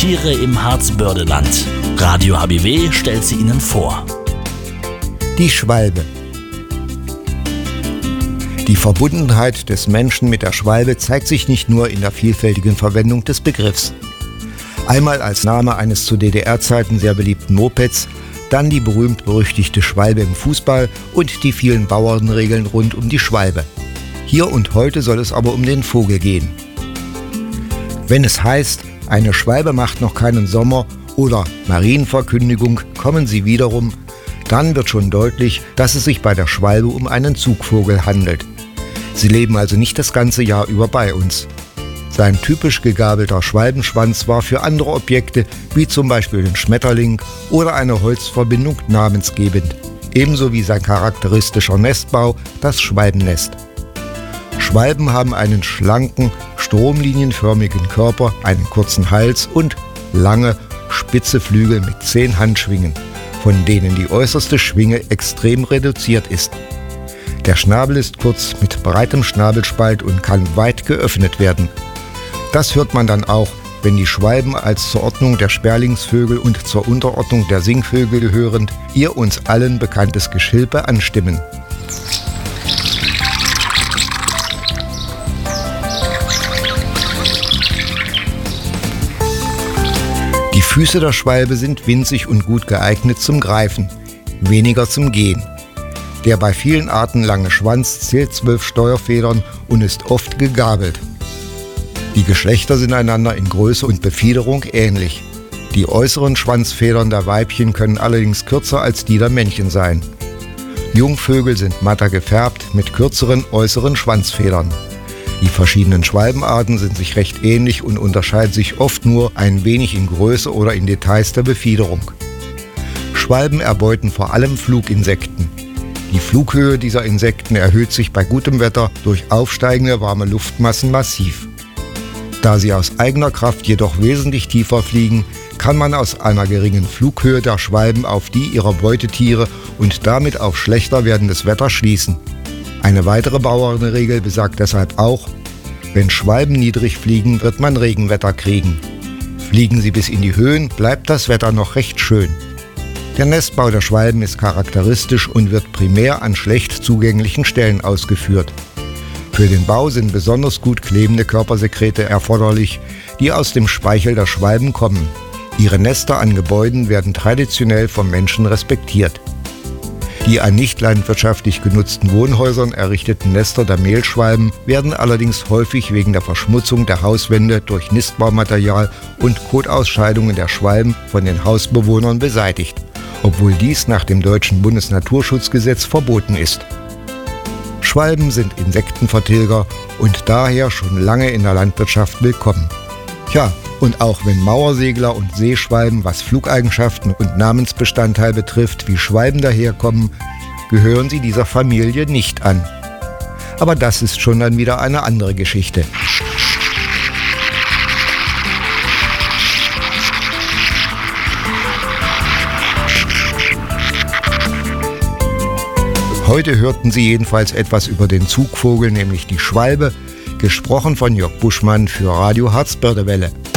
Tiere im Harzbördeland. Radio HBW stellt sie Ihnen vor. Die Schwalbe. Die Verbundenheit des Menschen mit der Schwalbe zeigt sich nicht nur in der vielfältigen Verwendung des Begriffs. Einmal als Name eines zu DDR-Zeiten sehr beliebten Mopeds, dann die berühmt-berüchtigte Schwalbe im Fußball und die vielen Bauernregeln rund um die Schwalbe. Hier und heute soll es aber um den Vogel gehen. Wenn es heißt, eine Schwalbe macht noch keinen Sommer oder Marienverkündigung, kommen sie wiederum, dann wird schon deutlich, dass es sich bei der Schwalbe um einen Zugvogel handelt. Sie leben also nicht das ganze Jahr über bei uns. Sein typisch gegabelter Schwalbenschwanz war für andere Objekte, wie zum Beispiel den Schmetterling oder eine Holzverbindung, namensgebend. Ebenso wie sein charakteristischer Nestbau, das Schwalbennest. Schwalben haben einen schlanken, stromlinienförmigen Körper, einen kurzen Hals und lange, spitze Flügel mit 10 Handschwingen, von denen die äußerste Schwinge extrem reduziert ist. Der Schnabel ist kurz mit breitem Schnabelspalt und kann weit geöffnet werden. Das hört man dann auch, wenn die Schwalben als zur Ordnung der Sperlingsvögel und zur Unterordnung der Singvögel gehörend ihr uns allen bekanntes Geschilpe anstimmen. Die Füße der Schwalbe sind winzig und gut geeignet zum Greifen, weniger zum Gehen. Der bei vielen Arten lange Schwanz zählt 12 Steuerfedern und ist oft gegabelt. Die Geschlechter sind einander in Größe und Befiederung ähnlich. Die äußeren Schwanzfedern der Weibchen können allerdings kürzer als die der Männchen sein. Jungvögel sind matter gefärbt mit kürzeren äußeren Schwanzfedern. Die verschiedenen Schwalbenarten sind sich recht ähnlich und unterscheiden sich oft nur ein wenig in Größe oder in Details der Befiederung. Schwalben erbeuten vor allem Fluginsekten. Die Flughöhe dieser Insekten erhöht sich bei gutem Wetter durch aufsteigende warme Luftmassen massiv. Da sie aus eigener Kraft jedoch wesentlich tiefer fliegen, kann man aus einer geringen Flughöhe der Schwalben auf die ihrer Beutetiere und damit auf schlechter werdendes Wetter schließen. Eine weitere Bauernregel besagt deshalb auch, wenn Schwalben niedrig fliegen, wird man Regenwetter kriegen. Fliegen sie bis in die Höhen, bleibt das Wetter noch recht schön. Der Nestbau der Schwalben ist charakteristisch und wird primär an schlecht zugänglichen Stellen ausgeführt. Für den Bau sind besonders gut klebende Körpersekrete erforderlich, die aus dem Speichel der Schwalben kommen. Ihre Nester an Gebäuden werden traditionell vom Menschen respektiert. Die an nicht landwirtschaftlich genutzten Wohnhäusern errichteten Nester der Mehlschwalben werden allerdings häufig wegen der Verschmutzung der Hauswände durch Nistbaumaterial und Kotausscheidungen der Schwalben von den Hausbewohnern beseitigt, obwohl dies nach dem deutschen Bundesnaturschutzgesetz verboten ist. Schwalben sind Insektenvertilger und daher schon lange in der Landwirtschaft willkommen. Tja, und auch wenn Mauersegler und Seeschwalben, was Flugeigenschaften und Namensbestandteil betrifft, wie Schwalben daherkommen, gehören sie dieser Familie nicht an. Aber das ist schon dann wieder eine andere Geschichte. Heute hörten Sie jedenfalls etwas über den Zugvogel, nämlich die Schwalbe, gesprochen von Jörg Buschmann für Radio Harzbördewelle.